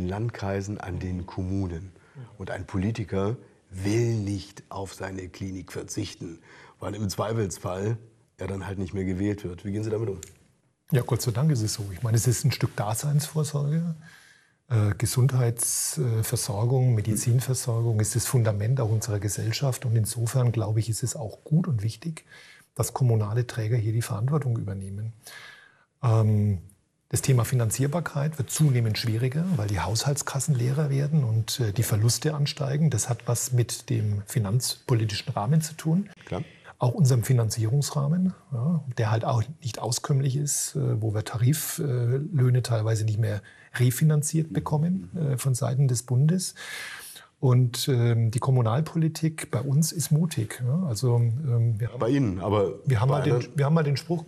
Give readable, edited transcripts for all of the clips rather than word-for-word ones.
den Landkreisen, an den Kommunen. Und ein Politiker will nicht auf seine Klinik verzichten, weil im Zweifelsfall er dann halt nicht mehr gewählt wird. Wie gehen Sie damit um? Ja, Gott sei Dank ist es so. Ich meine, es ist ein Stück Daseinsvorsorge. Gesundheitsversorgung, Medizinversorgung ist das Fundament auch unserer Gesellschaft. Und insofern, glaube ich, ist es auch gut und wichtig, dass kommunale Träger hier die Verantwortung übernehmen. Das Thema Finanzierbarkeit wird zunehmend schwieriger, weil die Haushaltskassen leerer werden und die Verluste ansteigen. Das hat was mit dem finanzpolitischen Rahmen zu tun. Klar. Auch unserem Finanzierungsrahmen, ja, der halt auch nicht auskömmlich ist, wo wir Tariflöhne teilweise nicht mehr refinanziert bekommen von Seiten des Bundes. Und die Kommunalpolitik bei uns ist mutig. Ja. Also, bei Ihnen, aber wir haben mal den Spruch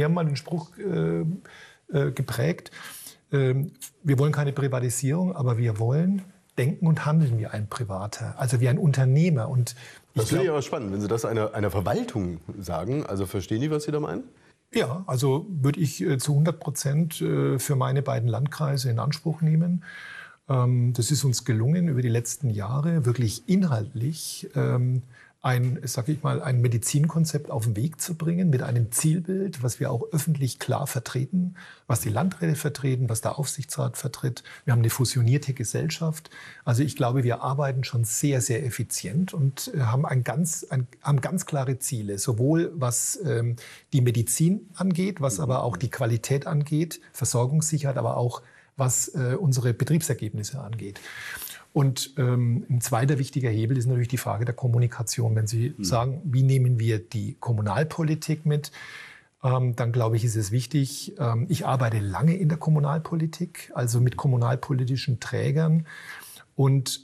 geprägt, wir wollen keine Privatisierung, aber wir wollen denken und handeln wie ein Privater, also wie ein Unternehmer. Und das finde ich aber spannend, wenn Sie das einer Verwaltung sagen. Also verstehen die, was Sie da meinen? Ja, also würde ich zu 100% für meine beiden Landkreise in Anspruch nehmen. Das ist uns gelungen, über die letzten Jahre wirklich inhaltlich ein Medizinkonzept auf den Weg zu bringen mit einem Zielbild, was wir auch öffentlich klar vertreten, was die Landräte vertreten, was der Aufsichtsrat vertritt. Wir haben eine fusionierte Gesellschaft. Also ich glaube, wir arbeiten schon sehr, sehr effizient und haben ganz klare Ziele, sowohl was die Medizin angeht, was aber auch die Qualität angeht, Versorgungssicherheit, aber auch was unsere Betriebsergebnisse angeht. Und ein zweiter wichtiger Hebel ist natürlich die Frage der Kommunikation. Wenn Sie sagen, wie nehmen wir die Kommunalpolitik mit, dann glaube ich, ist es wichtig. Ich arbeite lange in der Kommunalpolitik, also mit kommunalpolitischen Trägern. Und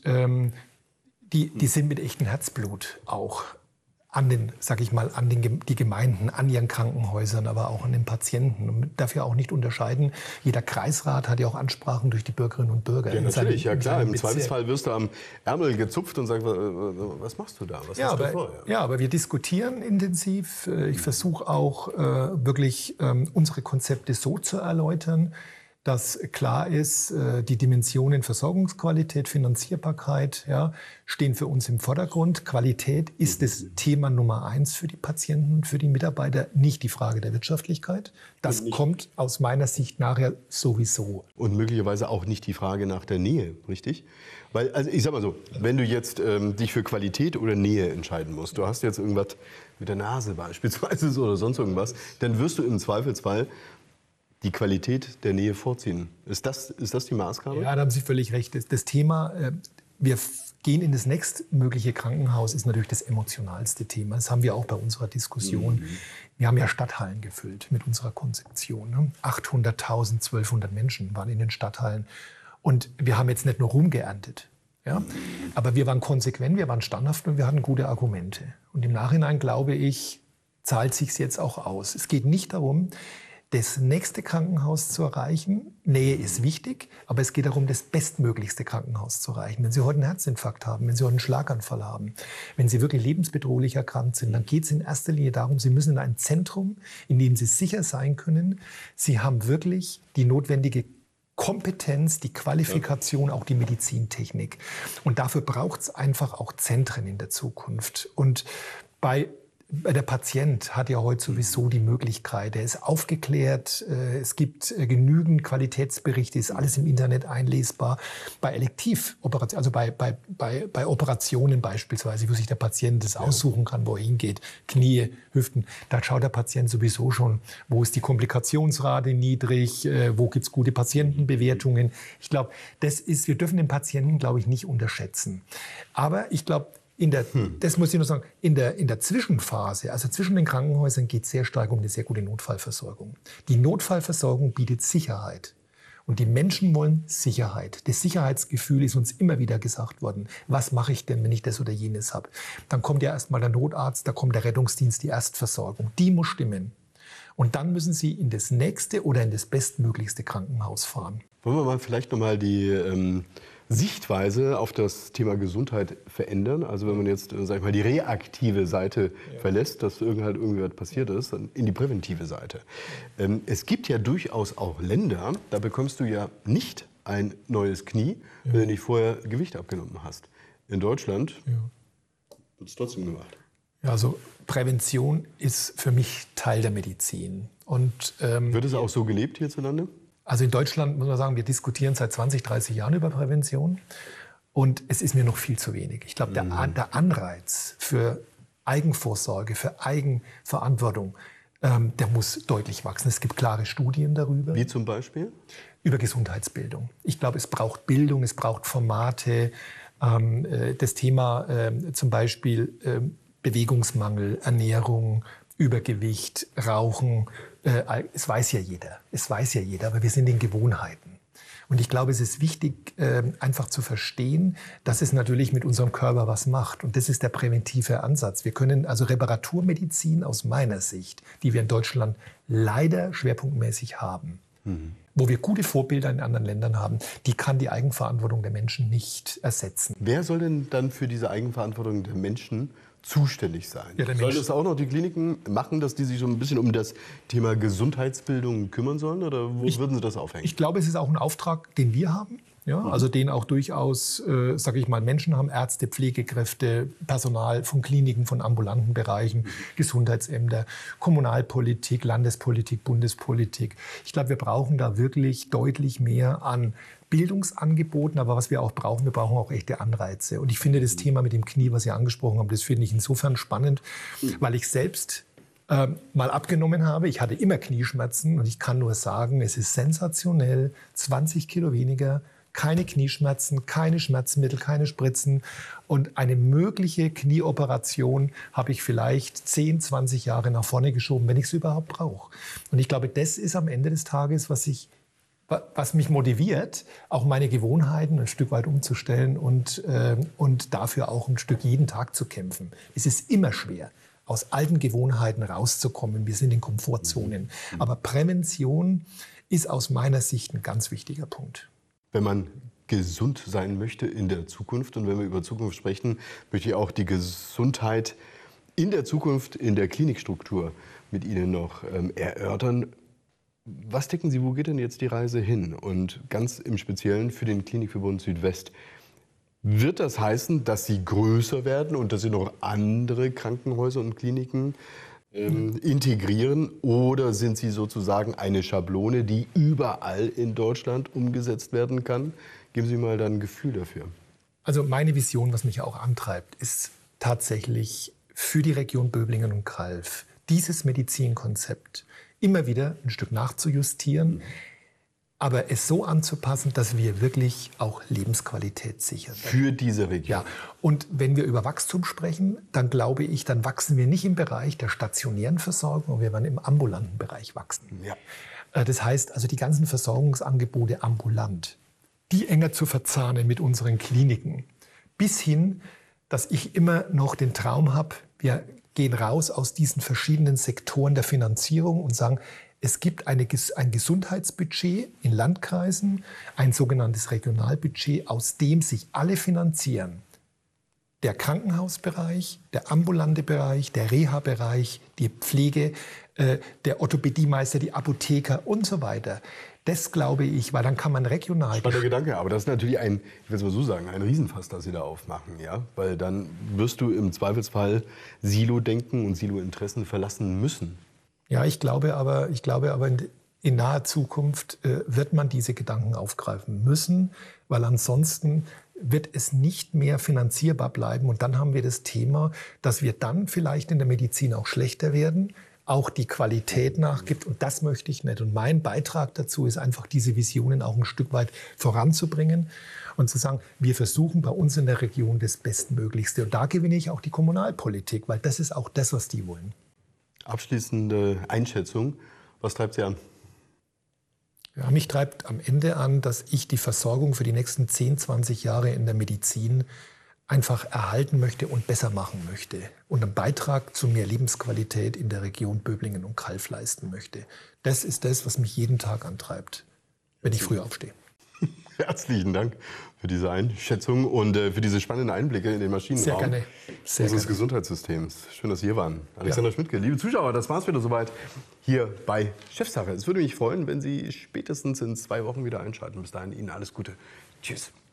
die sind mit echtem Herzblut auch an die Gemeinden, an ihren Krankenhäusern, aber auch an den Patienten. Und man darf ja auch nicht unterscheiden. Jeder Kreisrat hat ja auch Ansprachen durch die Bürgerinnen und Bürger. Ja, natürlich, ja klar. Im Zweifelsfall wirst du am Ärmel gezupft und sagst, was machst du da? Was hast du vor? Ja, aber wir diskutieren intensiv. Ich versuche auch wirklich unsere Konzepte so zu erläutern, dass klar ist, die Dimensionen Versorgungsqualität, Finanzierbarkeit stehen für uns im Vordergrund. Qualität ist das Thema Nummer 1 für die Patienten und für die Mitarbeiter, nicht die Frage der Wirtschaftlichkeit. Das kommt aus meiner Sicht nachher sowieso. Und möglicherweise auch nicht die Frage nach der Nähe, richtig? Weil, also ich sag mal so, wenn du jetzt dich für Qualität oder Nähe entscheiden musst, du hast jetzt irgendwas mit der Nase beispielsweise oder sonst irgendwas, dann wirst du im Zweifelsfall die Qualität der Nähe vorziehen. Ist das die Maßgabe? Ja, da haben Sie völlig recht. Das Thema, wir gehen in das nächstmögliche Krankenhaus, ist natürlich das emotionalste Thema. Das haben wir auch bei unserer Diskussion. Wir haben ja Stadthallen gefüllt mit unserer Konzeption. 800.000, 1200 Menschen waren in den Stadthallen. Und wir haben jetzt nicht nur Ruhm geerntet. Ja? Aber wir waren konsequent, wir waren standhaft und wir hatten gute Argumente. Und im Nachhinein, glaube ich, zahlt sich jetzt auch aus. Es geht nicht darum, das nächste Krankenhaus zu erreichen. Nähe ist wichtig, aber es geht darum, das bestmöglichste Krankenhaus zu erreichen. Wenn Sie heute einen Herzinfarkt haben, wenn Sie heute einen Schlaganfall haben, wenn Sie wirklich lebensbedrohlich erkrankt sind, dann geht es in erster Linie darum, Sie müssen in ein Zentrum, in dem Sie sicher sein können, Sie haben wirklich die notwendige Kompetenz, die Qualifikation, auch die Medizintechnik. Und dafür braucht es einfach auch Zentren in der Zukunft. Und der Patient hat ja heute sowieso die Möglichkeit, er ist aufgeklärt, es gibt genügend Qualitätsberichte, ist alles im Internet einlesbar. Bei Elektivoperationen, also bei Operationen beispielsweise, wo sich der Patient das aussuchen kann, wo er hingeht, Knie, Hüften, da schaut der Patient sowieso schon, wo ist die Komplikationsrate niedrig, wo gibt es gute Patientenbewertungen. Ich glaube, wir dürfen den Patienten, glaube ich, nicht unterschätzen. Aber ich glaube, das muss ich nur sagen, in der Zwischenphase, also zwischen den Krankenhäusern, geht es sehr stark um eine sehr gute Notfallversorgung. Die Notfallversorgung bietet Sicherheit. Und die Menschen wollen Sicherheit. Das Sicherheitsgefühl ist uns immer wieder gesagt worden. Was mache ich denn, wenn ich das oder jenes habe? Dann kommt ja erstmal der Notarzt, da kommt der Rettungsdienst, die Erstversorgung. Die muss stimmen. Und dann müssen Sie in das nächste oder in das bestmöglichste Krankenhaus fahren. Wollen wir mal vielleicht nochmal die Sichtweise auf das Thema Gesundheit verändern? Also wenn man jetzt, sag ich mal, die reaktive Seite verlässt, dass irgendwie was passiert ist, dann in die präventive Seite. Es gibt ja durchaus auch Länder, da bekommst du ja nicht ein neues Knie, wenn du nicht vorher Gewicht abgenommen hast. In Deutschland wird es trotzdem gemacht. Ja, also Prävention ist für mich Teil der Medizin. Und, wird es auch so gelebt hierzulande? Also in Deutschland muss man sagen, wir diskutieren seit 20, 30 Jahren über Prävention. Und es ist mir noch viel zu wenig. Ich glaube, der Anreiz für Eigenvorsorge, für Eigenverantwortung, der muss deutlich wachsen. Es gibt klare Studien darüber. Wie zum Beispiel? Über Gesundheitsbildung. Ich glaube, es braucht Bildung, es braucht Formate. Das Thema zum Beispiel Bewegungsmangel, Ernährung, Übergewicht, Rauchen, es weiß ja jeder. Es weiß ja jeder, aber wir sind in Gewohnheiten. Und ich glaube, es ist wichtig, einfach zu verstehen, dass es natürlich mit unserem Körper was macht. Und das ist der präventive Ansatz. Wir können also Reparaturmedizin aus meiner Sicht, die wir in Deutschland leider schwerpunktmäßig haben, wo wir gute Vorbilder in anderen Ländern haben, die kann die Eigenverantwortung der Menschen nicht ersetzen. Wer soll denn dann für diese Eigenverantwortung der Menschen zuständig sein? Ja, Sollen das auch noch die Kliniken machen, dass die sich so ein bisschen um das Thema Gesundheitsbildung kümmern sollen? Oder wo würden Sie das aufhängen? Ich glaube, es ist auch ein Auftrag, den wir haben. Ja, also den auch durchaus, sage ich mal, Menschen haben, Ärzte, Pflegekräfte, Personal von Kliniken, von ambulanten Bereichen, Gesundheitsämter, Kommunalpolitik, Landespolitik, Bundespolitik. Ich glaube, wir brauchen da wirklich deutlich mehr an Bildungsangeboten, aber was wir auch brauchen, wir brauchen auch echte Anreize. Und ich finde das Thema mit dem Knie, was Sie angesprochen haben, das finde ich insofern spannend, weil ich selbst mal abgenommen habe. Ich hatte immer Knieschmerzen und ich kann nur sagen, es ist sensationell, 20 Kilo weniger, keine Knieschmerzen, keine Schmerzmittel, keine Spritzen. Und eine mögliche Knieoperation habe ich vielleicht 10, 20 Jahre nach vorne geschoben, wenn ich es überhaupt brauche. Und ich glaube, das ist am Ende des Tages, was mich motiviert, auch meine Gewohnheiten ein Stück weit umzustellen und dafür auch ein Stück jeden Tag zu kämpfen. Es ist immer schwer, aus alten Gewohnheiten rauszukommen. Wir sind in Komfortzonen. Aber Prävention ist aus meiner Sicht ein ganz wichtiger Punkt. Wenn man gesund sein möchte in der Zukunft, und wenn wir über Zukunft sprechen, möchte ich auch die Gesundheit in der Zukunft, in der Klinikstruktur mit Ihnen noch erörtern. Was denken Sie, wo geht denn jetzt die Reise hin? Und ganz im Speziellen für den Klinikverbund Südwest. Wird das heißen, dass Sie größer werden und dass Sie noch andere Krankenhäuser und Kliniken integrieren? Oder sind Sie sozusagen eine Schablone, die überall in Deutschland umgesetzt werden kann? Geben Sie mal dann ein Gefühl dafür. Also meine Vision, was mich auch antreibt, ist tatsächlich für die Region Böblingen und Calw dieses Medizinkonzept immer wieder ein Stück nachzujustieren, aber es so anzupassen, dass wir wirklich auch Lebensqualität sichern. Für diese Region. Ja, und wenn wir über Wachstum sprechen, dann glaube ich, dann wachsen wir nicht im Bereich der stationären Versorgung, wir werden im ambulanten Bereich wachsen. Ja. Das heißt, also die ganzen Versorgungsangebote ambulant, die enger zu verzahnen mit unseren Kliniken, bis hin, dass ich immer noch den Traum habe, wir gehen raus aus diesen verschiedenen Sektoren der Finanzierung und sagen, es gibt ein Gesundheitsbudget in Landkreisen, ein sogenanntes Regionalbudget, aus dem sich alle finanzieren. Der Krankenhausbereich, der ambulante Bereich, der Reha-Bereich, die Pflege, der Orthopädiemeister, die Apotheker und so weiter. Das glaube ich, weil dann kann man regional... Spannender Gedanke, aber das ist natürlich ich will es mal so sagen, ein Riesenfass, das Sie da aufmachen. Ja? Weil dann wirst du im Zweifelsfall Silo-Denken und Silo-Interessen verlassen müssen. Ja, ich glaube aber in naher Zukunft wird man diese Gedanken aufgreifen müssen, weil ansonsten wird es nicht mehr finanzierbar bleiben. Und dann haben wir das Thema, dass wir dann vielleicht in der Medizin auch schlechter werden, auch die Qualität nachgibt. Und das möchte ich nicht. Und mein Beitrag dazu ist einfach, diese Visionen auch ein Stück weit voranzubringen und zu sagen, wir versuchen bei uns in der Region das Bestmöglichste. Und da gewinne ich auch die Kommunalpolitik, weil das ist auch das, was die wollen. Abschließende Einschätzung. Was treibt Sie an? Ja, mich treibt am Ende an, dass ich die Versorgung für die nächsten 10, 20 Jahre in der Medizin einfach erhalten möchte und besser machen möchte und einen Beitrag zu mehr Lebensqualität in der Region Böblingen und Calw leisten möchte. Das ist das, was mich jeden Tag antreibt, wenn ich früh aufstehe. Herzlichen Dank für diese Einschätzung und für diese spannenden Einblicke in den Maschinenraum Sehr gerne. Sehr unseres gerne. Gesundheitssystems. Schön, dass Sie hier waren. Alexander Schmidtke, liebe Zuschauer, das war's wieder soweit hier bei Chefsache. Es würde mich freuen, wenn Sie spätestens in 2 Wochen wieder einschalten. Bis dahin Ihnen alles Gute. Tschüss.